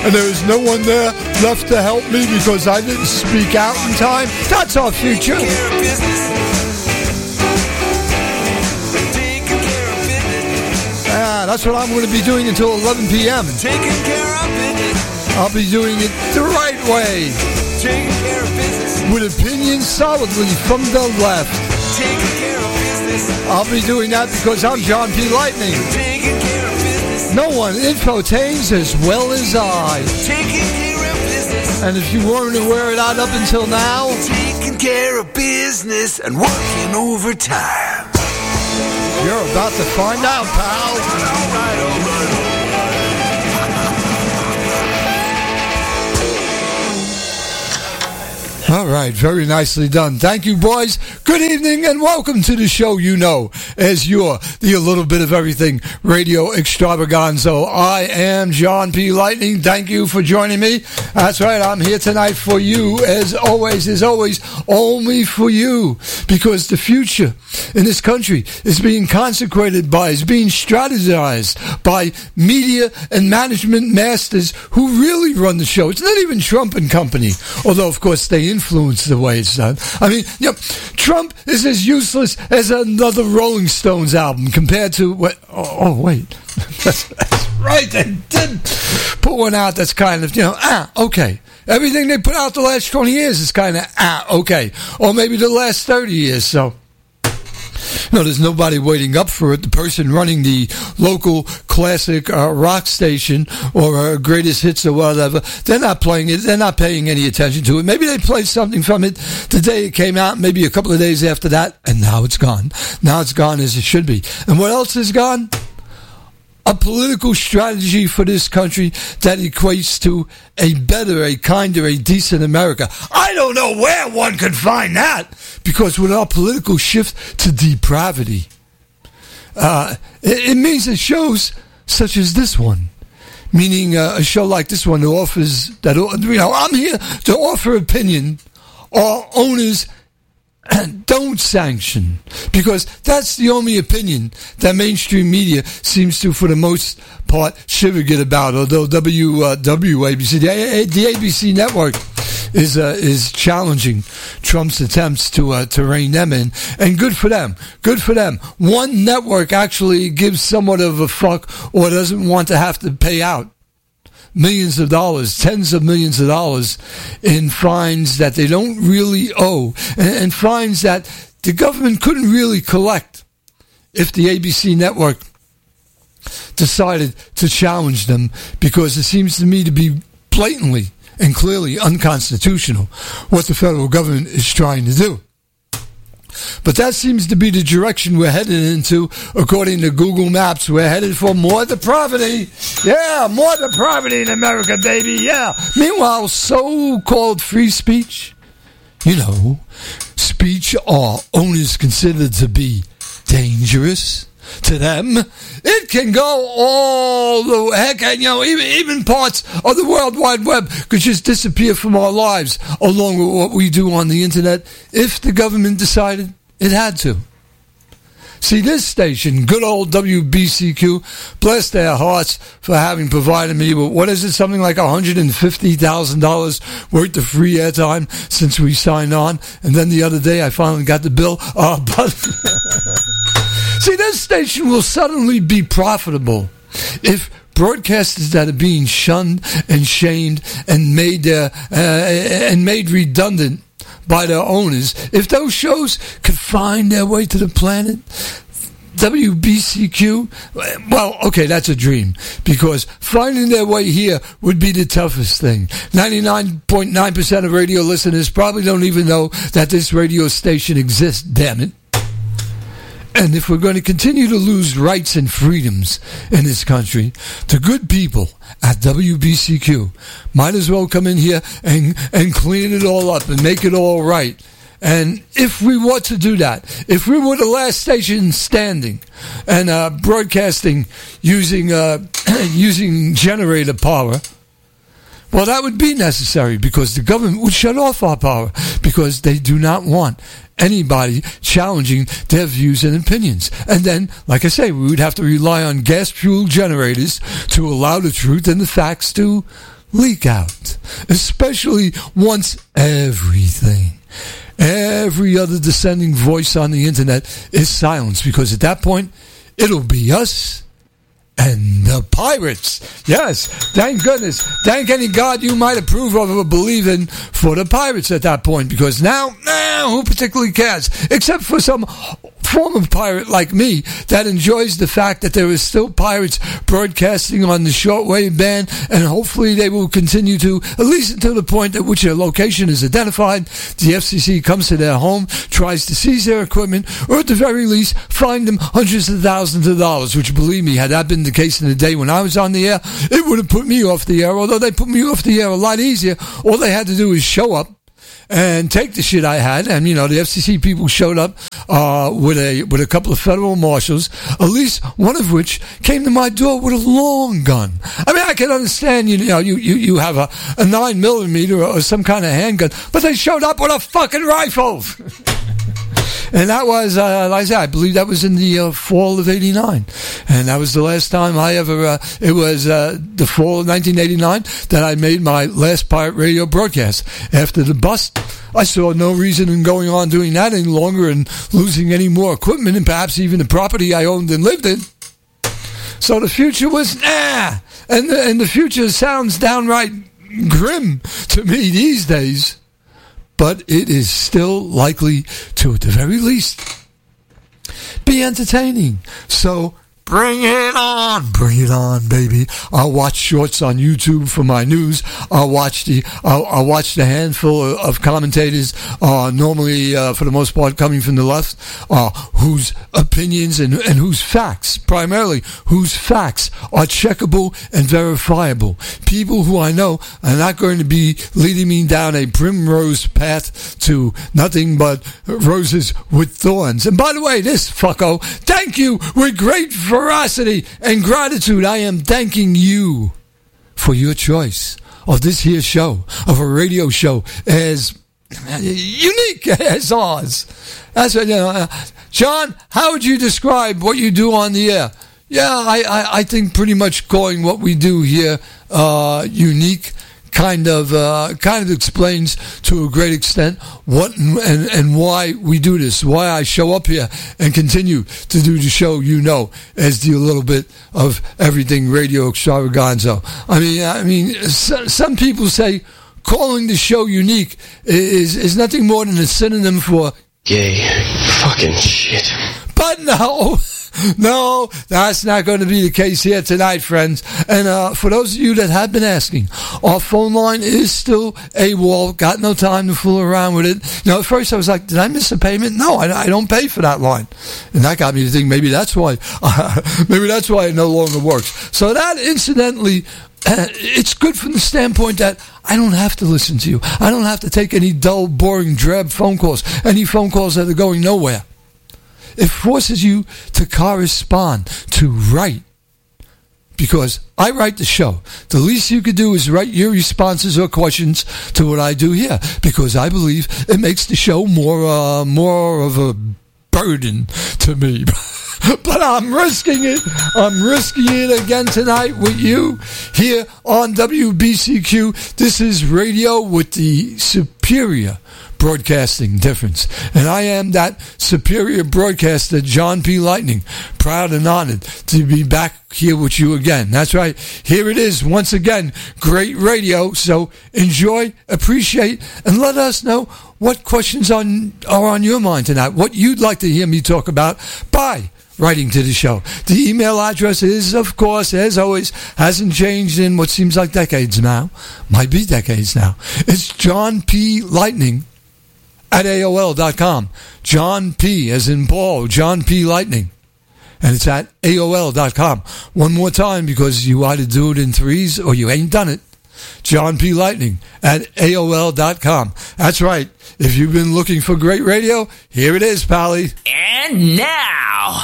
and there is no one there left to help me because I didn't speak out in time. That's our future. That's what I'm going to be doing until 11 p.m. I'll be doing it the right way. With opinions solidly from the left. I'll be doing that because I'm John P. Lightning. No one infotains as well as I. And if you weren't aware of that up until now, taking care of business and working overtime. You're about to find out, pal. All right, very nicely done. Thank you, boys. Good evening and welcome to the show you know as your A Little Bit of Everything Radio Extravaganza. I am John P. Lightning. Thank you for joining me. That's right, I'm here tonight for you as always, only for you. Because the future in this country is being is being strategized by media and management masters who really run the show. It's not even Trump and company, although of course they influence the way it's done. I mean, Trump is as useless as another Rolling Stones album compared to what... Oh wait. That's right. They did put one out that's kind of, okay. Everything they put out the last 20 years is kind of, okay. Or maybe the last 30 years, so... No, there's nobody waiting up for it. The person running the local classic rock station or greatest hits or whatever, they're not playing it. They're not paying any attention to it. Maybe they played something from it the day it came out, maybe a couple of days after that, and now it's gone. Now it's gone as it should be. And what else is gone? A political strategy for this country that equates to a better, a kinder, a decent America. I don't know where one could find that, because with our political shift to depravity, it means that shows such as this one, meaning a show like this one that offers that, I'm here to offer opinion, or owners don't sanction, because that's the only opinion that mainstream media seems to, for the most part, get about. Although WABC, the ABC network, is challenging Trump's attempts to rein them in, and good for them. Good for them. One network actually gives somewhat of a fuck, or doesn't want to have to pay out millions of dollars, tens of millions of dollars in fines that they don't really owe, and fines that the government couldn't really collect if the ABC network decided to challenge them, because it seems to me to be blatantly and clearly unconstitutional what the federal government is trying to do. But that seems to be the direction we're headed into, according to Google Maps. We're headed for more depravity. Yeah, more depravity in America, baby. Yeah. Meanwhile, so-called free speech, speech our owners consider to be dangerous to them. It can go all the heck, and even parts of the World Wide Web could just disappear from our lives, along with what we do on the internet, if the government decided it had to. See, this station, good old WBCQ, bless their hearts for having provided me with, something like $150,000 worth of free airtime since we signed on, and then the other day I finally got the bill. But see, this station will suddenly be profitable if broadcasters that are being shunned and shamed and made redundant by their owners, if those shows could find their way to the planet, WBCQ, well, okay, that's a dream, because finding their way here would be the toughest thing. 99.9% of radio listeners probably don't even know that this radio station exists, damn it. And if we're going to continue to lose rights and freedoms in this country, the good people at WBCQ might as well come in here and clean it all up and make it all right. And if we were to do that, if we were the last station standing and broadcasting using generator power, well, that would be necessary, because the government would shut off our power, because they do not want anybody challenging their views and opinions. And then, like I say, we would have to rely on gas-fueled generators to allow the truth and the facts to leak out, especially once every other dissenting voice on the internet is silenced, because at that point, it'll be us and the pirates. Yes, thank goodness. Thank any God you might approve of or believe in for the pirates at that point, because now, who particularly cares? Except for some form of pirate like me that enjoys the fact that there is still pirates broadcasting on the shortwave band, and hopefully they will continue to, at least until the point at which their location is identified, the FCC comes to their home, tries to seize their equipment, or at the very least fine them hundreds of thousands of dollars, which, believe me, had that been the case in the day when I was on the air, it would have put me off the air, although they put me off the air a lot easier. All they had to do is show up and take the shit I had, and the FCC people showed up with a couple of federal marshals, at least one of which came to my door with a long gun. I mean, I can understand, you have a 9mm or some kind of handgun, but they showed up with a fucking rifle. And that was, like I said, I believe that was in the fall of '89. And that was the last time I ever, it was the fall of 1989 that I made my last pirate radio broadcast. After the bust, I saw no reason in going on doing that any longer and losing any more equipment and perhaps even the property I owned and lived in. So the future was, and the future sounds downright grim to me these days. But it is still likely to, at the very least, be entertaining. So bring it on, baby. I'll watch shorts on YouTube for my news. I'll watch the handful of commentators, normally for the most part coming from the left, whose opinions and whose facts, primarily whose facts are checkable and verifiable. People who I know are not going to be leading me down a primrose path to nothing but roses with thorns. And by the way, this fucko, thank you with great ferocity and gratitude. I am thanking you for your choice of this here show, of a radio show as unique as ours. That's what, John, how would you describe what you do on the air? Yeah, I think pretty much calling what we do here unique kind of explains to a great extent what and why we do this, why I show up here and continue to do the show, as the little bit of everything Radio Extravaganza. I mean, some people say calling the show unique is nothing more than a synonym for gay fucking shit. But no, that's not going to be the case here tonight, friends. And for those of you that have been asking, our phone line is still AWOL. Got no time to fool around with it. At first I was like, did I miss a payment? No, I don't pay for that line. And that got me to think maybe that's why it no longer works. So that, incidentally, it's good from the standpoint that I don't have to listen to you. I don't have to take any dull, boring, drab phone calls, any phone calls that are going nowhere. It forces you to correspond, to write. Because I write the show. The least you could do is write your responses or questions to what I do here. Because I believe it makes the show more of a burden to me. But I'm risking it. I'm risking it again tonight with you here on WBCQ. This is radio with the superior broadcasting difference. And I am that superior broadcaster, John P. Lightning, proud and honored to be back here with you again. That's right. Here it is once again. Great radio. So enjoy, appreciate, and let us know what questions are on your mind tonight, what you'd like to hear me talk about by writing to the show. The email address is, of course, as always, hasn't changed in what seems like decades now. Might be decades now. It's John P. Lightning at AOL.com. John P. as in Paul, John P. Lightning. And it's at AOL.com. One more time, because you either do it in threes or you ain't done it. John P. Lightning at AOL.com. That's right. If you've been looking for great radio, here it is, Pally. And now,